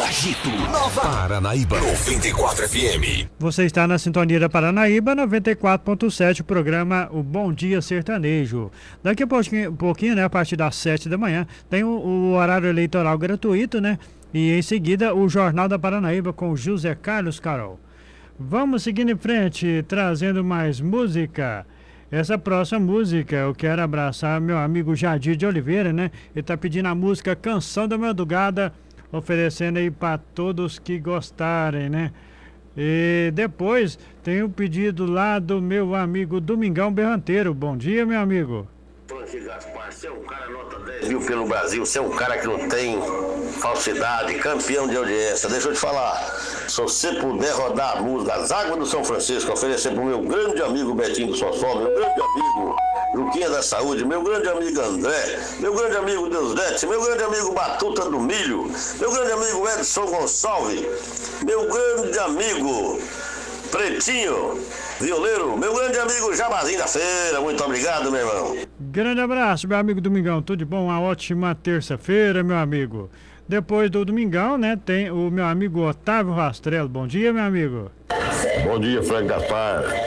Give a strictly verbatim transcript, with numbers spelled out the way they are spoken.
agito. Nova Paranaíba noventa e quatro F M. Você está na sintonia da Paranaíba noventa e quatro ponto sete, o programa O Bom Dia Sertanejo. Daqui a pouquinho, pouquinho né, a partir das sete da manhã, tem o, o horário eleitoral gratuito, né? E em seguida o Jornal da Paranaíba com o José Carlos Carol. Vamos seguindo em frente, trazendo mais música. Essa próxima música, eu quero abraçar meu amigo Jadir de Oliveira, né? Ele tá pedindo a música Canção da Madrugada, oferecendo aí para todos que gostarem, né? E depois tem o pedido lá do meu amigo Domingão Berranteiro. Bom dia, meu amigo. Francisco Gaspar, você é um cara nota dez mil pelo Brasil, você é um cara que não tem falsidade, campeão de audiência. Deixa eu te falar, se você puder rodar a música As Águas do São Francisco, oferecer pro meu grande amigo Betinho do Sossó, meu grande amigo Luquinha da Saúde, meu grande amigo André, meu grande amigo Deusdete, meu grande amigo Batuta do Milho, meu grande amigo Edson Gonçalves, meu grande amigo Pretinho Violeiro, meu grande amigo Jabazinho da Feira, muito obrigado, meu irmão. Grande abraço, meu amigo Domingão, tudo de bom? Uma ótima terça-feira, meu amigo. Depois do Domingão, né, tem o meu amigo Otávio Rastrello. Bom dia, meu amigo. Bom dia, Frank Gaspar.